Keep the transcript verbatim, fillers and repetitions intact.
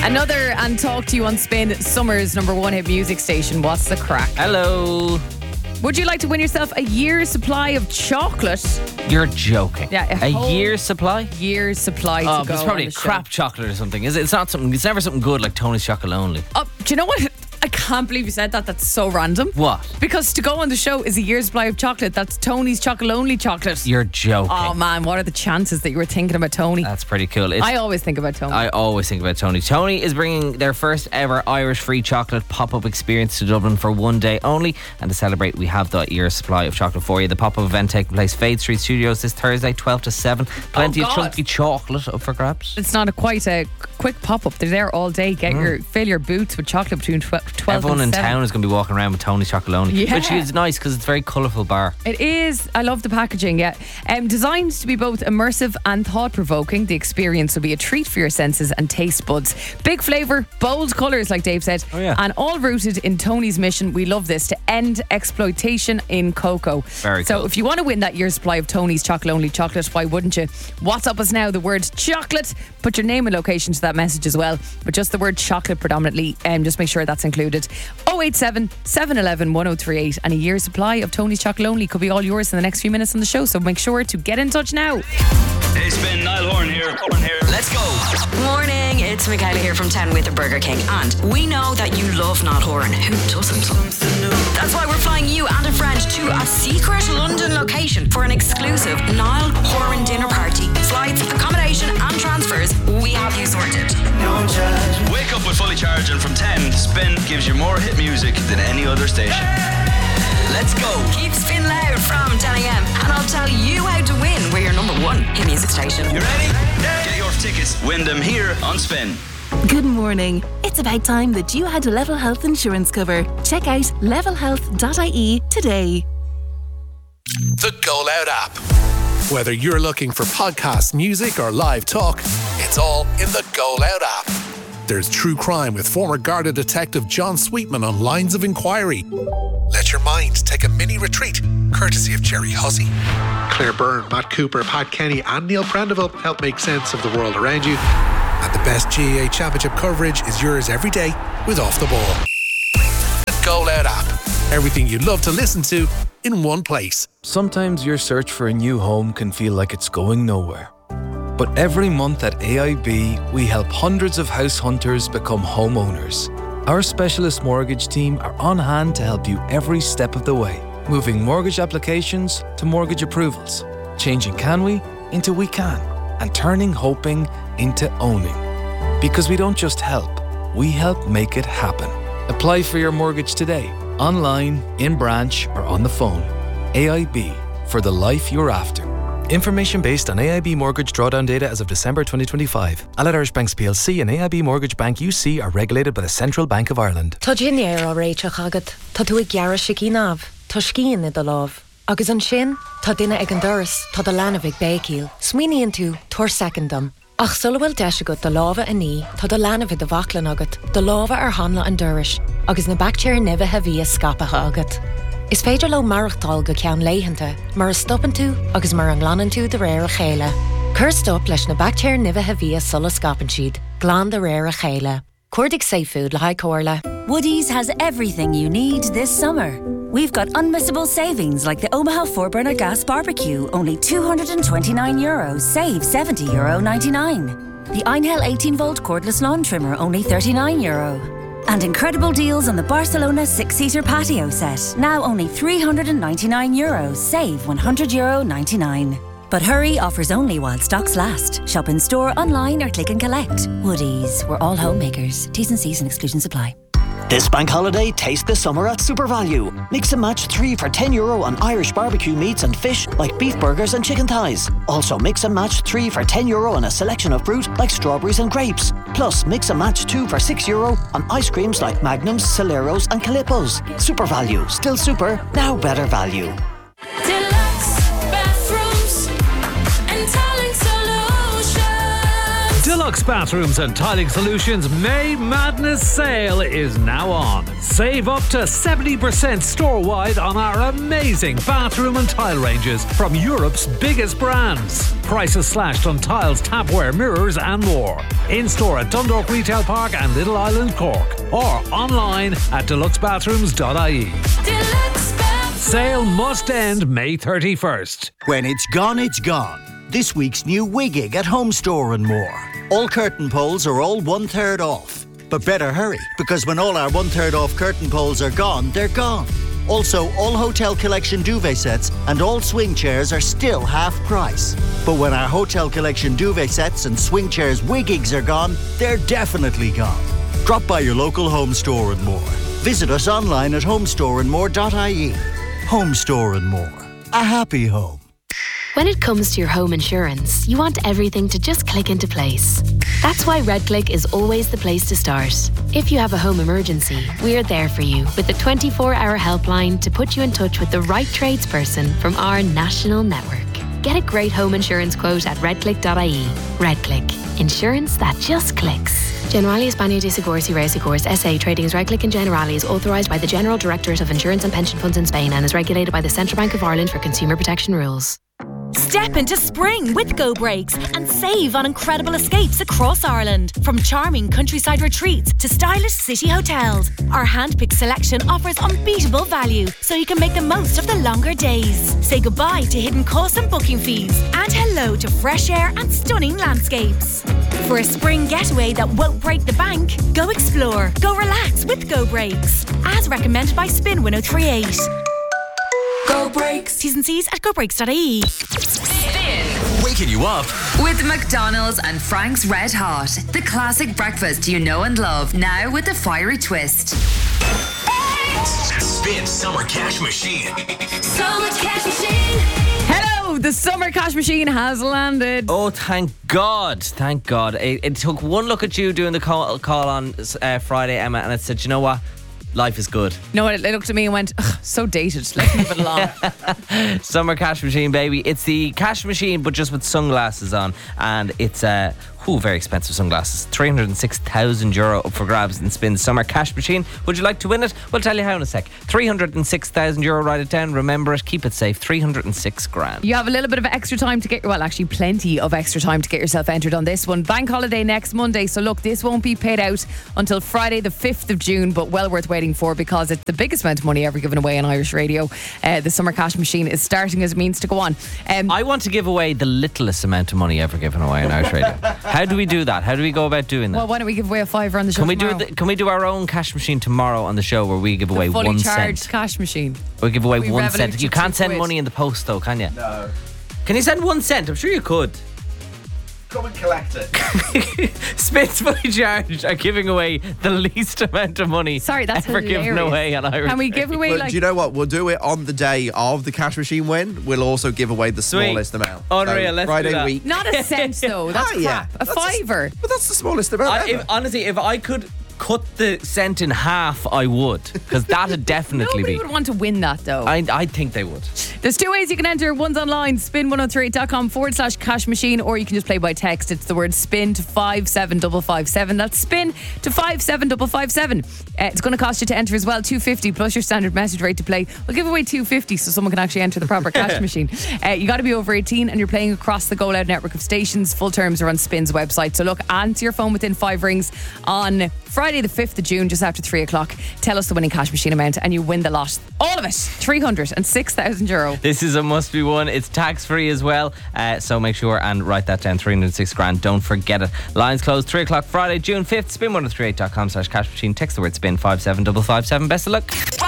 Another and talk to you on Spin, Summer's number one hit music station. What's the crack? Hello. Would you like to win yourself a year's supply of chocolate? You're joking. Yeah, a, a year's supply? Year's supply oh, to go. It's probably on a the crap show. chocolate or something. Is it? It's not something. It's never something good like Tony's Chocolate Only. Oh, do you know what? I can't believe you said that. That's so random. What? Because to go on the show is a year's supply of chocolate. That's Tony's Chocolate Only chocolate. You're joking. Oh man, what are the chances that you were thinking about Tony? That's pretty cool. It's, I always think about Tony. I always think about Tony. Tony is bringing their first ever Irish free chocolate pop-up experience to Dublin for one day only. And to celebrate, we have that year's supply of chocolate for you. The pop-up event taking place Fade Street Studios this Thursday, twelve to seven. Plenty Oh, of God. chunky chocolate up for grabs. It's not a quite a quick pop-up. They're there all day. Get Mm. your fill your boots with chocolate between twelve Everyone and in seven. town is going to be walking around with Tony's Chocolate Only, Yeah. which is nice because it's a very colourful bar. It is. I love the packaging, yeah. Um, designed to be both immersive and thought-provoking, the experience will be a treat for your senses and taste buds. Big flavour, bold colours, like Dave said, Oh, yeah. and all rooted in Tony's mission, we love this, to end exploitation in cocoa. Very so cool. if you want to win that year's supply of Tony's Chocolate Only chocolate, why wouldn't you? WhatsApp us now, the word chocolate. Put your name and location to that message as well, but just the word chocolate predominantly, and um, just make sure that's included. oh eight seven, seven one one, one oh three eight, and a year's supply of Tony's Chocolate Only could be all yours in the next few minutes on the show, so make sure to get in touch now. Hey, Spin, Niall Horan here. Horan here. Let's go. Morning, it's Michaela here from ten with the Burger King, and we know that you love Niall Horan. Who doesn't? That's why we're flying you and a friend to a secret London location for an exclusive Niall Horan dinner party. Flights, accommodation and transfers, we have you sorted. Wake up with Fully Charged, and from ten, Spin gives you more hit music than any other station. Let's go. Keep Spin loud from ten a.m. and I'll tell you how to win. We're your number one hit music station. You ready? Get your tickets. Win them here on Spin. Good morning. It's about time that you had Level Health insurance cover. Check out level health dot I E today. The Go Loud app. Whether you're looking for podcast, music or live talk, it's all in the Go Loud app. There's true crime with former Garda detective John Sweetman on Lines of Inquiry. Let your mind take a mini retreat, courtesy of Jerry Hussey. Claire Byrne, Matt Cooper, Pat Kenny and Neil Prendeville help make sense of the world around you. And the best G A A Championship coverage is yours every day with Off the Ball. The Go Loud app. Everything you'd love to listen to in one place. Sometimes your search for a new home can feel like it's going nowhere. But every month at A I B, we help hundreds of house hunters become homeowners. Our specialist mortgage team are on hand to help you every step of the way, moving mortgage applications to mortgage approvals, changing can we into we can, and turning hoping into owning. Because we don't just help, we help make it happen. Apply for your mortgage today, online, in branch, or on the phone. A I B, for the life you're after. Information based on A I B mortgage drawdown data as of December twenty twenty-five. Allied Irish Banks P L C and A I B Mortgage Bank U C are regulated by the Central Bank of Ireland. Tá dinne ar á réiteach agat, tá tú ag gearra sicí náv, tá scían i do láv. Agus an sin, tá dinne ag an doras, tá do lánah ag bécíl, smuoiníonn tú tuair secondam. Ach sulhfuil deis agat do láva a ní, tá do lánah ag do bhaclan agat, do láva ar hanla an doras, agus na bactéir nibhe a bhí a scapatha agat. Is féidir le marachtáil go ceann léitheanta, mar a stoppan tú agus mar an glanann tú de réir a chéile. Cur stop leis na bactéir nibhe a bhí a sulla scapan siad, glán de réir a chéile. Cuirdig Seafood le haid cóirle. Woody's has everything you need this summer. We've got unmissable savings like the Omaha four burner gas barbecue, only two hundred twenty-nine euros, save seventy euro ninety-nine. The Einhell eighteen volt cordless lawn trimmer, only thirty-nine euro. And incredible deals on the Barcelona six-seater patio set, now only three hundred ninety-nine euros, save one hundred euro ninety-nine. But hurry, offers only while stocks last. Shop in store, online or click and collect. Woody's, we're all homemakers. T's and C's and exclusions apply. This bank holiday, taste the summer at SuperValue. Mix and match three for ten euro on Irish barbecue meats and fish like beef burgers and chicken thighs. Also mix and match three for ten euro on a selection of fruit like strawberries and grapes. Plus mix and match two for six euro on ice creams like Magnums, Celeros and Calippos. SuperValue, still super, now better value. Deluxe bathrooms and tiling solutions. Deluxe Bathrooms and Tiling Solutions May Madness Sale is now on. Save up to seventy percent store-wide on our amazing bathroom and tile ranges from Europe's biggest brands. Prices slashed on tiles, tapware, mirrors and more. In-store at Dundalk Retail Park and Little Island, Cork. Or online at deluxe bathrooms dot I E. Sale must end May thirty-first. When it's gone, it's gone. This week's new Wiggig at Home Store and more. All curtain poles are all one third off. But better hurry, because when all our one third off curtain poles are gone, they're gone. Also, all Hotel Collection duvet sets and all swing chairs are still half price. But when our Hotel Collection duvet sets and swing chairs Wiggigs are gone, they're definitely gone. Drop by your local Home Store and more. Visit us online at home store and more dot I E. Home Store and More. A happy home. When it comes to your home insurance, you want everything to just click into place. That's why RedClick is always the place to start. If you have a home emergency, we're there for you with a twenty-four hour helpline to put you in touch with the right tradesperson from our national network. Get a great home insurance quote at red click dot I E. RedClick. Insurance that just clicks. Generali España de Seguros y Reasegurs S A Trading as RedClick and Generali is authorised by the General Directorate of Insurance and Pension Funds in Spain and is regulated by the Central Bank of Ireland for consumer protection rules. Step into spring with Go Breaks and save on incredible escapes across Ireland. From charming countryside retreats to stylish city hotels, our hand-picked selection offers unbeatable value so you can make the most of the longer days. Say goodbye to hidden costs and booking fees and hello to fresh air and stunning landscapes. For a spring getaway that won't break the bank, go explore, go relax with Go Breaks. As recommended by Spin one oh three point eight. Go Breaks. T's and C's at go breaks dot I E. Spin. Waking you up. With McDonald's and Frank's Red Hot. The classic breakfast you know and love. Now with a fiery twist. Spin Summer Cash Machine. Summer Cash Machine. Hello, the Summer Cash Machine has landed. Oh, thank God. Thank God. It, it took one look at you doing the call, call on uh, Friday, Emma, and it said, you know what? Life is good. No, it looked at me and went, so dated. Let's move it along. Summer Cash Machine, baby. It's the cash machine, but just with sunglasses on. And it's uh, ooh, very expensive sunglasses. three hundred six thousand euro up for grabs in Spin's Summer Cash Machine. Would you like to win it? We'll tell you how in a sec. three hundred six thousand euro, write it down. Remember it, keep it safe. three hundred six grand. You have a little bit of extra time to get, well, actually plenty of extra time to get yourself entered on this one. Bank holiday next Monday. So look, this won't be paid out until Friday the fifth of June, but well worth waiting for because it's the biggest amount of money ever given away on Irish radio. Uh, the Summer Cash Machine is starting as it means to go on. Um, I want to give away the littlest amount of money ever given away on Irish radio. How do we do that? How do we go about doing that? Well, why don't we give away a fiver on the show Can we tomorrow? do the, Can we do our own cash machine tomorrow on the show where we give away the fully one charged cent? cash machine. We give away we one cent. Revolut You can't two send quid. money in the post though, can you? No. Can you send one cent? I'm sure you could. Come and collect it. Spins Fully Charged are giving away the least amount of money Sorry, that's ever hilarious. given away on Irish. Can we give away Well, like... do you know what? We'll do it on the day of the cash machine win. We'll also give away the Sweet. smallest amount. Unreal, So let's Friday do that. week. Not a cent though. That's Oh, crap. yeah. A That's fiver. But that's the smallest amount I, ever. if, honestly, if I could cut the cent in half, I would. Because that'd definitely Nobody be. would want to win that though. I, I think they would. There's two ways you can enter. One's online, spin one oh three eight dot com forward slash cash machine, or you can just play by text. It's the word spin to five seven five five seven. That's spin to five seven five five seven. Uh, it's going to cost you to enter as well, two fifty plus your standard message rate to play. We'll give away two fifty so someone can actually enter the proper cash machine. Uh, you got to be over eighteen and you're playing across the Go Loud network of stations. Full terms are on Spin's website. So look, answer your phone within five rings on Friday the fifth of June, just after three o'clock. Tell us the winning cash machine amount and you win the lot. All of it. three hundred six thousand euro. This is a must be one. It's tax free as well. Uh, so make sure and write that down. three hundred six grand. Don't forget it. Lines closed three o'clock Friday, June fifth. spin one oh three eight dot com slash cash machine. Text the word spin five seven five five seven. Best of luck.